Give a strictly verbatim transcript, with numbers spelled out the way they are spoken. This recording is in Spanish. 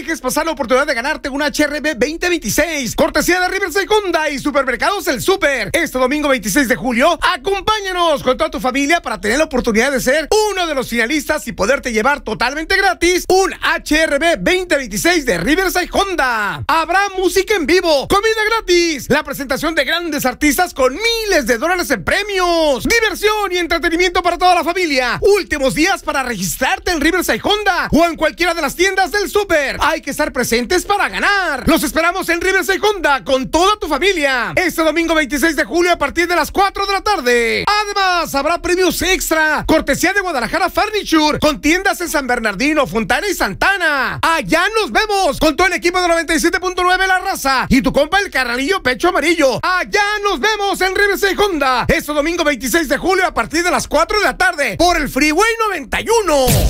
dejes pasar la oportunidad de ganarte un H R B veinte veintiséis, cortesía de Riverside Honda y Supermercados El Super. Este domingo veintiséis de julio, acompáñanos con toda tu familia para tener la oportunidad de ser uno de los finalistas y poderte llevar totalmente gratis un H R B veinte veintiséis de Riverside Honda. Habrá música en vivo, comida gratis, la presentación de grandes artistas con miles de dólares en premios, diversión y entretenimiento para toda la familia. Últimos días para registrarte en Riverside Honda o en cualquiera de las tiendas del Super. Hay que estar presentes para ganar. Los esperamos en Riverside Honda con toda tu familia este domingo veintiséis de julio a partir de las cuatro de la tarde. Además, habrá premios extra, cortesía de Guadalajara Furniture, con tiendas en San Bernardino, Fontana y Santana. Allá nos vemos con todo el equipo de noventa y siete punto nueve La Raza y tu compa el Carnalillo Pecho Amarillo. Allá nos vemos en Riverside Honda este domingo veintiséis de julio a partir de las cuatro de la tarde por el Freeway noventa y uno.